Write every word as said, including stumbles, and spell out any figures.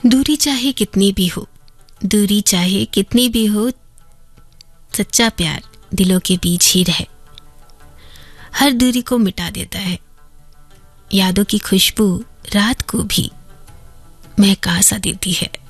दूरी चाहे कितनी भी हो, दूरी चाहे कितनी भी हो, सच्चा प्यार दिलों के बीच ही रहे। हर दूरी को मिटा देता है, यादों की खुशबू रात को भी महका सा देती है।